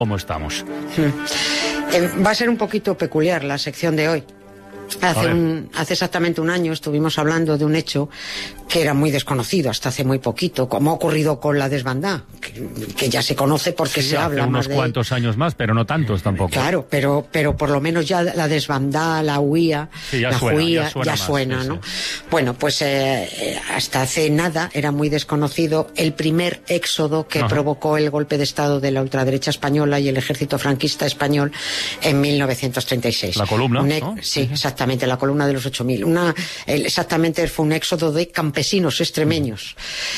¿Cómo estamos? Va a ser un poquito peculiar la sección de hoy. Hace exactamente un año estuvimos hablando de un hecho que era muy desconocido hasta hace muy poquito, como ha ocurrido con la desbandada, que ya se conoce porque se habla unos más de cuantos años más, pero no tantos tampoco. Claro, pero por lo menos ya la desbandada, la huía, ya suena, ¿no? Sí. Bueno, pues hasta hace nada era muy desconocido el primer éxodo que provocó el golpe de Estado de la ultraderecha española y el ejército franquista español en 1936. La columna, ¿no? Sí, exactamente, la columna de los 8.000. Exactamente fue un éxodo de campesinos extremeños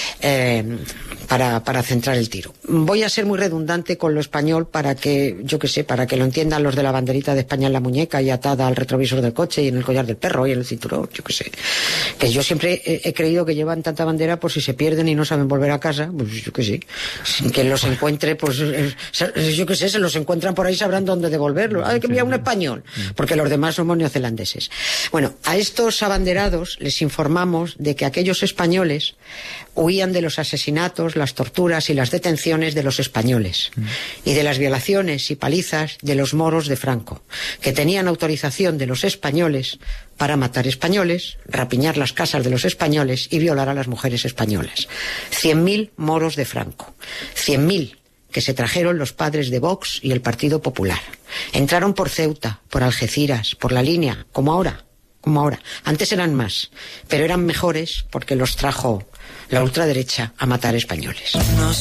para centrar el tiro. Voy a ser muy redundante con lo español para que, para que lo entiendan los de la banderita de España en la muñeca y atada al retrovisor del coche y en el collar del perro y en el cinturón, Que yo siempre he creído que llevan tanta bandera por si se pierden y no saben volver a casa, pues sin que los encuentre, pues se los encuentran por ahí, sabrán dónde devolverlo. Hay que enviar un español, porque los demás somos neozelandeses. Bueno, a estos abanderados les informamos de que aquellos españoles huían de los asesinatos, las torturas y las detenciones de los españoles y de las violaciones y palizas de los moros de Franco, que tenían autorización de los españoles para matar españoles, rapiñar las casas de los españoles y violar a las mujeres españolas. 100.000 moros de Franco. 100.000 que se trajeron los padres de Vox y el Partido Popular. Entraron por Ceuta, por Algeciras, por La Línea, como ahora. Antes eran más, pero eran mejores porque los trajo la ultraderecha a matar españoles.